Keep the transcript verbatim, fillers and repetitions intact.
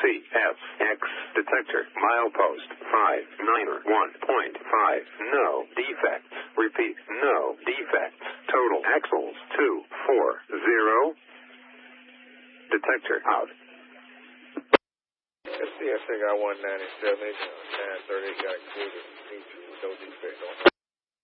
C F X detector milepost five nine one point five. No defects. Repeat, no defects. Total axles two four zero. Detector out. S C S I got one ninety-seven, nine thirty, got included, no defect on